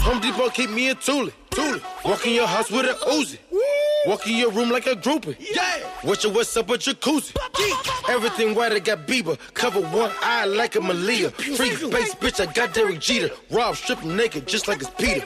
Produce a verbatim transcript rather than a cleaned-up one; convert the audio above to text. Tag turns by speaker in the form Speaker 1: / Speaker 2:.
Speaker 1: Home Depot keep me a Thule. Thule. Walk in your house with a Uzi. Walk in your room like a groupie. Yeah. What's your what's up with jacuzzi? Everything white, I got Bieber. Cover one eye like a Malia. Freak bass, bitch, I got Derek Jeter. Rob stripping naked just like it's Peter.